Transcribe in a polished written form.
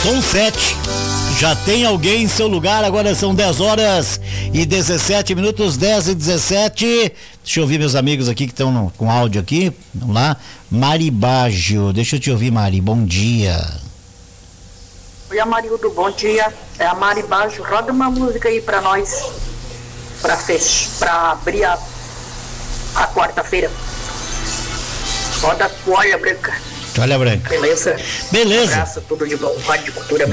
São 7. Já tem alguém em seu lugar, agora são 10h17, 10h17. Deixa eu ouvir meus amigos aqui que estão com áudio aqui. Vamos lá. Mari Baggio, deixa eu te ouvir, Mari, bom dia. Oi, Amarildo, bom dia. É a Mari Baggio, roda uma música aí pra nós, pra abrir a quarta-feira. Roda Toalha Branca. Toalha Branca. Beleza? Beleza. Um abraço, tudo de bom. Rádio Cultura.